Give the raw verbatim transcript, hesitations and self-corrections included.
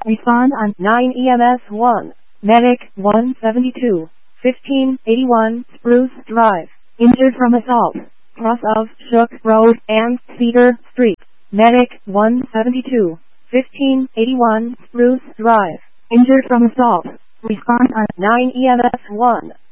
Respond on nine E M S one. Medic one seventy-two. fifteen eighty-one Spruce Drive. Injured from assault. Cross of Shook Road and Cedar Street. Medic one seventy-two. fifteen eighty-one Spruce Drive. Injured from assault. Respond on nine E M S one.